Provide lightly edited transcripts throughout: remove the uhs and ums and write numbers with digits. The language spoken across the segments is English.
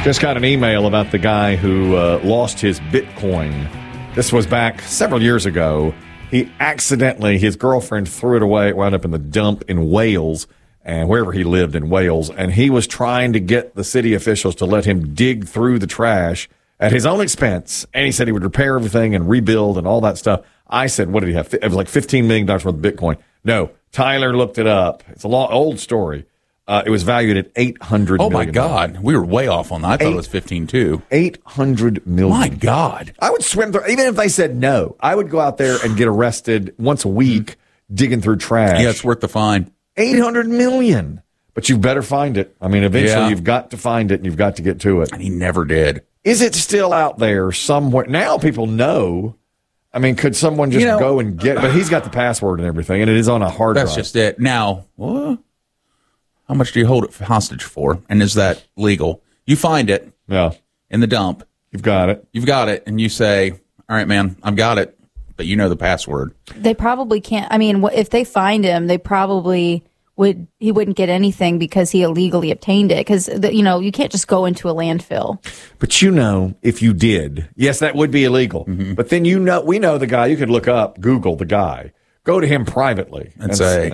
Just got an email about the guy who lost his Bitcoin. This was back several years ago. He accidentally, his girlfriend threw it away. It wound up in the dump in Wales, and wherever he lived in Wales. And he was trying to get the city officials to let him dig through the trash at his own expense. And he said he would repair everything and rebuild and all that stuff. I said, what did he have? It was like $15 million worth of Bitcoin. No, Tyler looked it up. It's a old story. It was valued at $800 million. Oh, my God. We were way off on that. I thought it was 15, too. $800 million. My God. I would swim through, even if they said no, I would go out there and get arrested once a week digging through trash. Yeah, it's worth the fine. $800 million. But you better find it. I mean, eventually you've got to find it and you've got to get to it. And he never did. Is it still out there somewhere? Now people know. I mean, could someone just go and get it? But he's got the password and everything, and it is on a hard drive. That's just it. Now, what? How much do you hold it hostage for? And is that legal? You find it in the dump. You've got it. You've got it. And you say, all right, man, I've got it. But you know the password. They probably can't. I mean, if they find him, they probably he wouldn't get anything because he illegally obtained it. Because, you can't just go into a landfill. But if you did, yes, that would be illegal. Mm-hmm. But then we know the guy. You could look up, Google the guy. Go to him privately and say,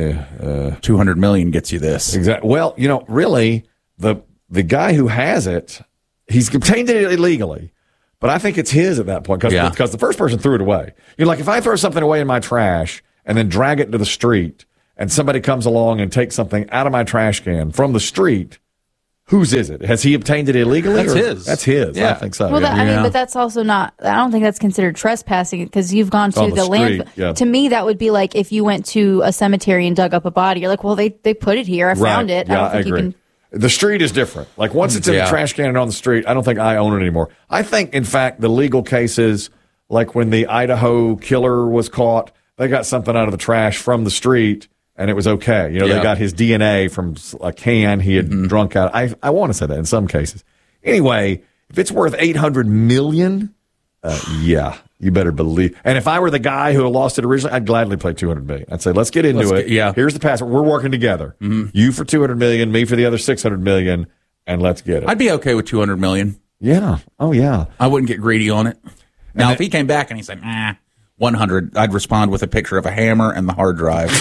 $200 million gets you this. Exactly. Well, really, the guy who has it, he's obtained it illegally, but I think it's his at that point because the first person threw it away. Like if I throw something away in my trash and then drag it to the street, and somebody comes along and takes something out of my trash can from the street. Whose is it? Has he obtained it illegally? That's his. That's his. Yeah. I think so. Well, but that's also not. I don't think that's considered trespassing because you've gone to the land. Yeah. To me, that would be like if you went to a cemetery and dug up a body. You're like, well, they put it here. I found it. Yeah, I don't think agree. you can. The street is different. Like once it's in the trash can and on the street, I don't think I own it anymore. I think, in fact, the legal cases, like when the Idaho killer was caught, they got something out of the trash from the street. And it was okay. They got his DNA from a can he had drunk out. I want to say that in some cases. Anyway, if it's worth $800 million, you better believe. And if I were the guy who lost it originally, I'd gladly play $200 million. I'd say, let's get into it. Here's the password. We're working together. Mm-hmm. You for $200 million, me for the other $600 million, and let's get it. I'd be okay with $200 million. Yeah. Oh, yeah. I wouldn't get greedy on it. Now, if he came back and he said, 100, I'd respond with a picture of a hammer and the hard drive.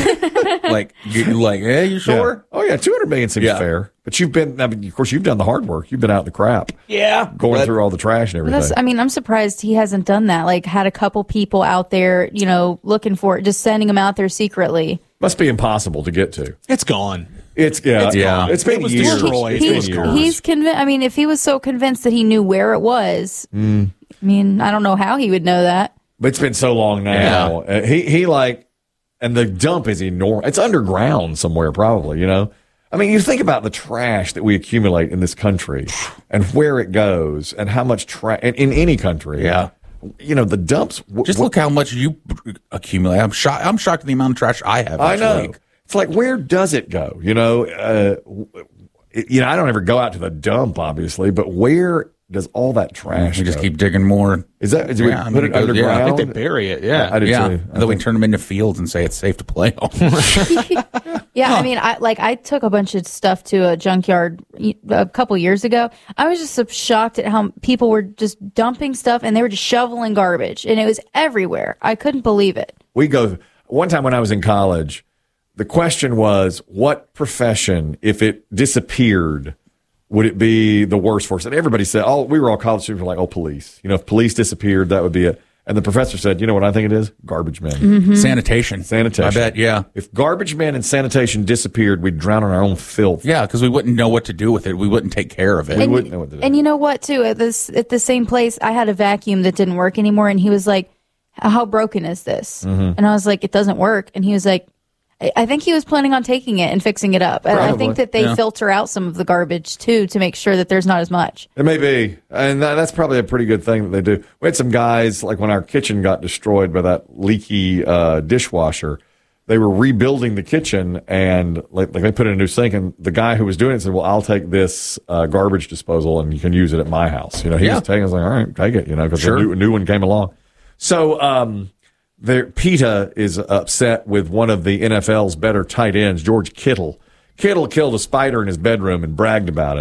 You sure? Yeah. Oh, yeah, $200 million seems fair. But you've done the hard work. You've been out in the crap. Yeah. Going through all the trash and everything. I'm surprised he hasn't done that. Like, had a couple people out there, looking for it, just sending them out there secretly. Must be impossible to get to. It's gone. It's been years. Destroyed. He's convinced. I mean, if he was so convinced that he knew where it was, I don't know how he would know that. But it's been so long now. Yeah. And the dump is enormous. It's underground somewhere, probably, I mean, you think about the trash that we accumulate in this country and where it goes and how much trash in any country. Yeah. The dumps. Just look how much you accumulate. I'm shocked at the amount of trash I have. I know. It's like, where does it go? I don't ever go out to the dump, obviously, but where does all that trash go? We just keep digging more. Is that? Do we put it underground? Yeah, I think they bury it. Yeah, I do too. And then we turn them into fields and say it's safe to play on. I mean, I took a bunch of stuff to a junkyard a couple years ago. I was just so shocked at how people were just dumping stuff and they were just shoveling garbage, and it was everywhere. I couldn't believe it. One time when I was in college, the question was, what profession, if it disappeared, would it be the worst for us? And everybody said, we were all college students, were like, police. If police disappeared, that would be it. And the professor said, you know what I think it is? Garbage men. Mm-hmm. Sanitation. I bet, yeah. If garbage men and sanitation disappeared, we'd drown in our own filth. Yeah, because we wouldn't know what to do with it. We wouldn't take care of it. We wouldn't know what to do. And you know what, too? At the same place, I had a vacuum that didn't work anymore, and he was like, how broken is this? Mm-hmm. And I was like, it doesn't work. And he was like, I think he was planning on taking it and fixing it up. And I think that they filter out some of the garbage, too, to make sure that there's not as much. It may be. And that's probably a pretty good thing that they do. We had some guys, like when our kitchen got destroyed by that leaky dishwasher, they were rebuilding the kitchen and they put in a new sink. And the guy who was doing it said, well, I'll take this garbage disposal and you can use it at my house. He was taking it. I was like, all right, take it, because a new one came along. So, PETA is upset with one of the NFL's better tight ends, George Kittle. Kittle killed a spider in his bedroom and bragged about it.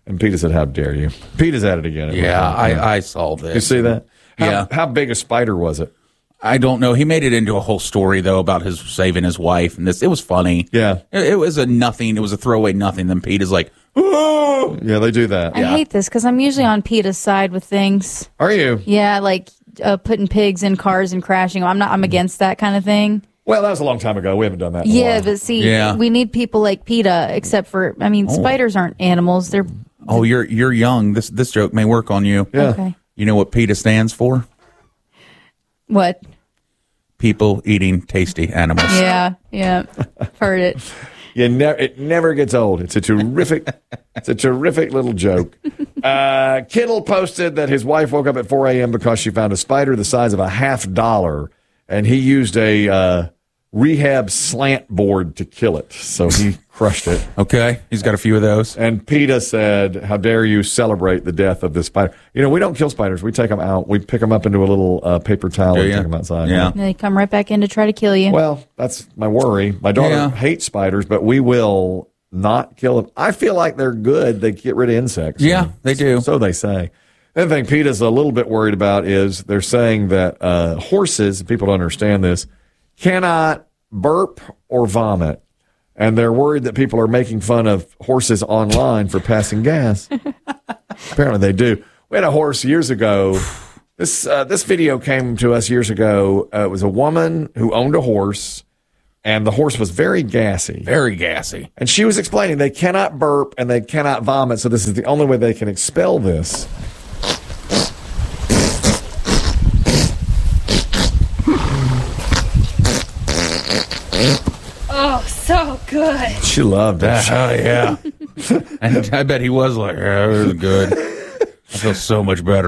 And Peter said, how dare you? Peter's at it again. I saw this. You see that? Yeah. How big a spider was it? I don't know. He made it into a whole story, though, about his saving his wife. And it was funny. Yeah. It was a nothing. It was a throwaway nothing. Then Pete is like, oh! Yeah, they do that. I hate this because I'm usually on PETA's side with things. Are you? Yeah, like putting pigs in cars and crashing them. I'm against that kind of thing. Well, that was a long time ago. We haven't done that in a Yeah, while. but see, we need people like PETA, except for, spiders aren't animals. They're... Oh, you're young. This joke may work on you. Yeah. Okay. You know what PETA stands for? What? People eating tasty animals. Yeah. Heard it. It never gets old. It's a terrific little joke. Kittle posted that his wife woke up at 4 a.m. because she found a spider the size of a $50, and he used a rehab slant board to kill it. So he crushed it. Okay, he's got a few of those. And PETA said, how dare you celebrate the death of this spider? We don't kill spiders. We take them out. We pick them up into a little paper towel and take them outside. Yeah. And they come right back in to try to kill you. Well, that's my worry. My daughter hates spiders, but we will not kill them. I feel like they're good. They get rid of insects. Yeah, they do. So they say. The other thing PETA's a little bit worried about is they're saying that horses, people don't understand this, cannot burp or vomit. And they're worried that people are making fun of horses online for passing gas. Apparently they do. We had a horse years ago. This video came to us years ago. It was a woman who owned a horse, and the horse was very gassy. Very gassy. And she was explaining they cannot burp and they cannot vomit, so this is the only way they can expel this. Oh, so good. She loved it. Oh, yeah. And I bet he was like, yeah, it was good. I feel so much better.